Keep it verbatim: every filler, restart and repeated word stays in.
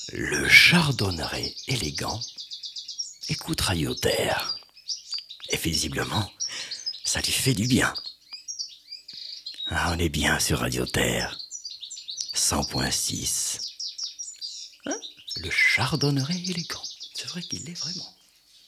Le chardonneret élégant écoute Radio Terre. Et visiblement, ça lui fait du bien. Ah, on est bien sur Radio Terre. cent point six. Hein? Le chardonneret élégant. C'est vrai qu'il l'est vraiment.